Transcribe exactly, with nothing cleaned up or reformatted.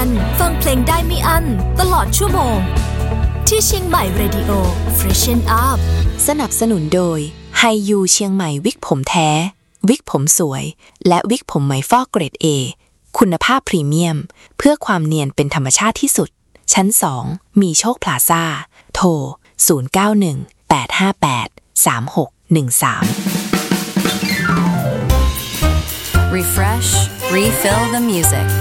ฟังเพลงได้ไม่อั้นตลอดชั่วโมงที่เชียงใหม่ Radio Freshen Up สนับสนุนโดยไฮยูเชียงใหม่วิกผมแท้วิกผมสวยและวิกผมไหมฟอกเกรด A คุณภาพพรีเมียมเพื่อความเนียนเป็นธรรมชาติที่สุดชั้นสองมีโชคพลาซ่าโทรศูนย์ เก้า หนึ่ง แปด ห้า แปด สาม หก หนึ่ง สาม Refresh, refill the music